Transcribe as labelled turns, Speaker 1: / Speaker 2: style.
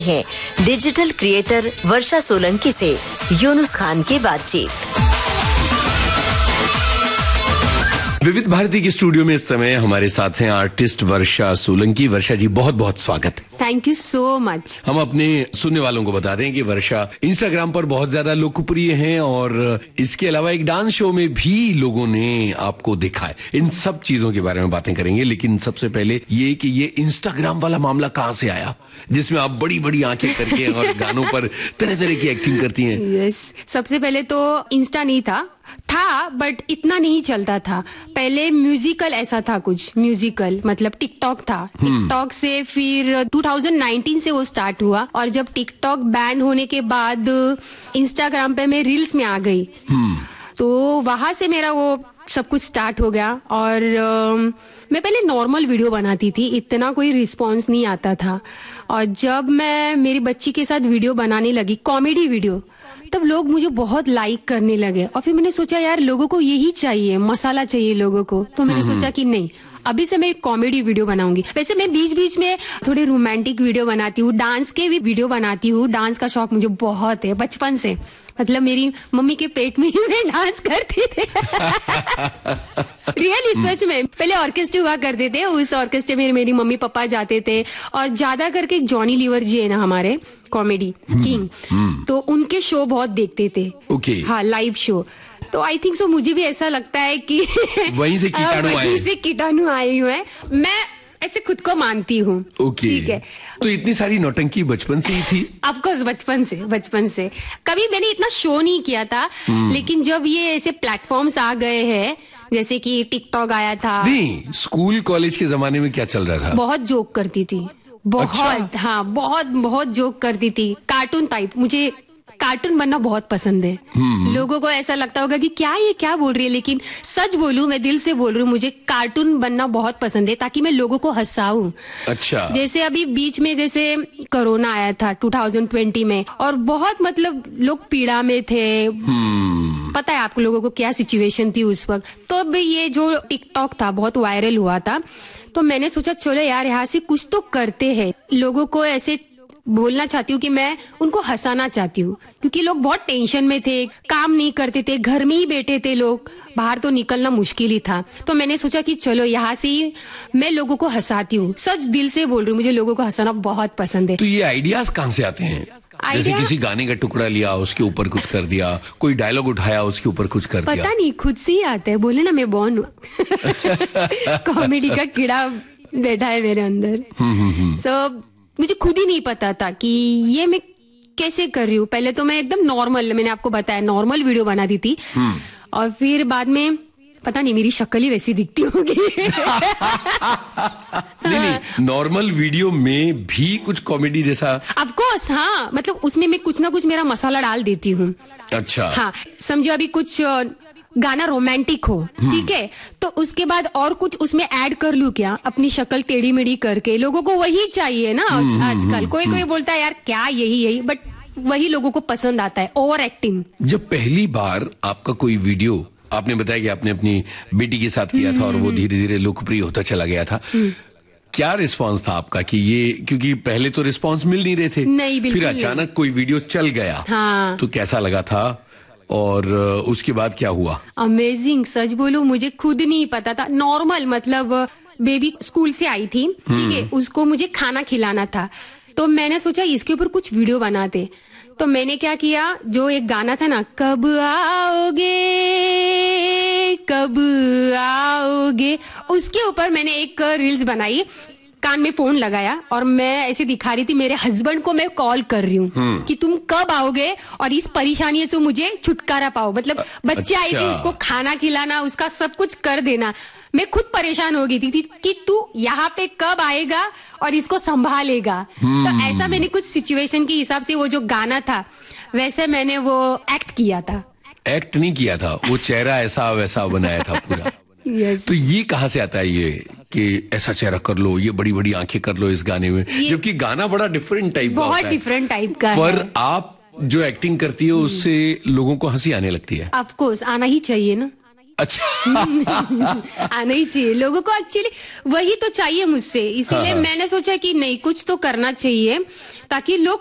Speaker 1: हैं digital creator वर्षा सोलंकी से यूनुस खान की बातचीत।
Speaker 2: विविध भारती के स्टूडियो में इस समय हमारे साथ हैं आर्टिस्ट वर्षा सोलंकी। वर्षा जी, बहुत बहुत स्वागत।
Speaker 3: Thank you so much.
Speaker 2: हम अपने सुनने वालों को बता दें कि वर्षा इंस्टाग्राम पर बहुत ज्यादा लोकप्रिय हैं और इसके अलावा एक डांस शो में भी लोगों ने आपको देखा है। इन सब चीजों के बारे में बातें करेंगे, लेकिन सबसे पहले ये कि ये इंस्टाग्राम वाला मामला कहाँ से आया जिसमें आप बड़ी बड़ी आंखें करके और गानों पर तरह तरह की एक्टिंग करती हैं?
Speaker 3: यस, सबसे पहले तो इंस्टा नहीं था बट इतना नहीं चलता था। पहले म्यूजिकल ऐसा था, कुछ म्यूजिकल मतलब टिकटॉक था। टिकटॉक से फिर 2019 से वो स्टार्ट हुआ और जब टिकटॉक बैन होने के बाद इंस्टाग्राम पे मैं रील्स में आ गई। तो वहां से मेरा वो सब कुछ स्टार्ट हो गया और मैं पहले नॉर्मल वीडियो बनाती थी, इतना कोई रिस्पांस नहीं आता था। और जब मैं मेरी बच्ची के साथ वीडियो बनाने लगी, कॉमेडी वीडियो, तब लोग मुझे बहुत लाइक करने लगे। और फिर मैंने सोचा यार लोगों को यही चाहिए, मसाला चाहिए लोगों को। तो मैंने सोचा कि नहीं, अभी से मैं एक कॉमेडी वीडियो बनाऊंगी। वैसे मैं बीच बीच में थोड़े रोमांटिक वीडियो बनाती हूँ, डांस के भी वीडियो बनाती हूँ। डांस का शौक मुझे बहुत है बचपन से, मतलब मेरी मम्मी के पेट में ही मैं डांस करती थी। रियली, सच में। पहले ऑर्केस्ट्रा हुआ करते थे, उस ऑर्केस्ट्रा में मेरी मम्मी पापा जाते थे और ज्यादा करके जॉनी लीवर जी है ना हमारे कॉमेडी किंग, तो उनके शो बहुत देखते थे। हाँ, लाइव शो। तो आई थिंक सो मुझे भी ऐसा लगता है कि
Speaker 2: वहीं से
Speaker 3: कीटाणु आए हुए हैं। मैं ऐसे खुद को मानती हूँ। ठीक है।
Speaker 2: तो इतनी सारी नौटंकी बचपन से ही थी?
Speaker 3: ऑफकोर्स बचपन से कभी मैंने इतना शो नहीं किया था, लेकिन जब ये ऐसे प्लेटफॉर्म्स आ गए हैं, जैसे कि टिकटॉक आया था।
Speaker 2: नहीं, स्कूल कॉलेज के जमाने में क्या चल रहा था?
Speaker 3: बहुत जोक करती थी, बहुत। अच्छा? हाँ, बहुत जोक करती थी, कार्टून टाइप। मुझे कार्टून बनना बहुत पसंद है। लोगों को ऐसा लगता होगा कि क्या ये क्या बोल रही है, लेकिन सच बोलूं, मैं दिल से बोल रही हूँ, मुझे कार्टून बनना बहुत पसंद है ताकि मैं लोगों को हंसाऊं।
Speaker 2: अच्छा।
Speaker 3: जैसे अभी बीच में जैसे कोरोना आया था 2020 में, और बहुत मतलब लोग पीड़ा में थे। पता है आप लोगों को क्या सिचुएशन थी उस वक्त। तो अब ये जो टिकटॉक था बहुत वायरल हुआ था, तो मैंने सोचा चलो यार यहाँ से कुछ तो करते हैं। लोगों को ऐसे बोलना चाहती हूँ कि मैं उनको हंसाना चाहती हूँ, क्योंकि लोग बहुत टेंशन में थे, काम नहीं करते थे, घर में ही बैठे थे लोग, बाहर तो निकलना मुश्किल ही था। तो मैंने सोचा कि चलो यहाँ से ही मैं लोगों को हंसाती हूँ। सच दिल से बोल रही हूँ, मुझे लोगों को हंसाना बहुत पसंद है।
Speaker 2: तो ये आइडियाज कहाँ से आते हैं? जैसे किसी गाने का टुकड़ा लिया, उसके ऊपर कुछ कर दिया, कोई डायलॉग उठाया, उसके ऊपर कुछ कर दिया?
Speaker 3: पता नहीं, खुद से ही आता है। बोले ना, मैं बॉर्न हूँ। कॉमेडी का कीड़ा बैठा है मेरे अंदर। सो मुझे खुद ही नहीं पता था कि ये मैं कैसे कर रही हूँ। पहले तो मैं एकदम नॉर्मल, मैंने आपको बताया, नॉर्मल वीडियो बनाती थी। और फिर बाद में पता नहीं मेरी शक्ल ही वैसी दिखती होगी।
Speaker 2: नहीं, नॉर्मल वीडियो में भी कुछ कॉमेडी जैसा? ऑफ
Speaker 3: कोर्स, हाँ, मतलब उसमें मैं कुछ ना कुछ मेरा मसाला डाल देती हूँ।
Speaker 2: अच्छा।
Speaker 3: हाँ, समझो अभी कुछ गाना रोमांटिक हो, ठीक है, तो उसके बाद और कुछ उसमें ऐड कर लूं क्या, अपनी शक्ल टेढ़ी मेढ़ी करके। लोगों को वही चाहिए ना आजकल। कोई बोलता है यार क्या यही, बट वही लोगों को पसंद आता है, ओवर एक्टिंग।
Speaker 2: जब पहली बार आपका कोई वीडियो, आपने बताया कि आपने अपनी बेटी के साथ किया था और वो धीरे धीरे लोकप्रिय होता चला गया था, क्या रिस्पांस था आपका? कि ये, क्योंकि पहले तो रिस्पांस मिल नहीं रहे थे,
Speaker 3: नहीं,
Speaker 2: फिर अचानक कोई वीडियो चल गया,
Speaker 3: हाँ,
Speaker 2: तो कैसा लगा था और उसके बाद क्या हुआ?
Speaker 3: अमेजिंग, सच बोलूं मुझे खुद नहीं पता था। नॉर्मल मतलब बेबी स्कूल से आई थी, ठीक है, उसको मुझे खाना खिलाना था, तो मैंने सोचा इसके ऊपर कुछ वीडियो बनाते। तो मैंने क्या किया, जो एक गाना था ना, कब आओगे, उसके ऊपर मैंने एक रील्स बनाई, कान में फोन लगाया और मैं ऐसे दिखा रही थी मेरे हस्बैंड को, मैं कॉल कर रही हूँ कि तुम कब आओगे और इस परेशानी से मुझे छुटकारा पाओ। मतलब बच्चे आई थी, उसको खाना खिलाना, उसका सब कुछ कर देना। मैं खुद परेशान हो गई थी कि तू यहाँ पे कब आएगा और इसको संभालेगा। तो ऐसा मैंने कुछ सिचुएशन के हिसाब से वो जो गाना था वैसे मैंने वो एक्ट किया था।
Speaker 2: एक्ट नहीं किया था, वो चेहरा ऐसा वैसा बनाया था पूरा।
Speaker 3: yes.
Speaker 2: तो ये कहाँ से आता है ये कि ऐसा चेहरा कर लो, ये बड़ी बड़ी आंखें कर लो इस गाने में, जबकि गाना बड़ा डिफरेंट टाइप का होता है।
Speaker 3: बहुत डिफरेंट टाइप का
Speaker 2: पर
Speaker 3: है।
Speaker 2: आप जो एक्टिंग करती है उससे लोगों को हंसी आने लगती है।
Speaker 3: ऑफ कोर्स, आना ही चाहिए ना।
Speaker 2: अच्छा।
Speaker 3: आना ही चाहिए लोगों को, एक्चुअली वही तो चाहिए मुझसे, इसीलिए मैंने सोचा कि नहीं कुछ तो करना चाहिए ताकि लोग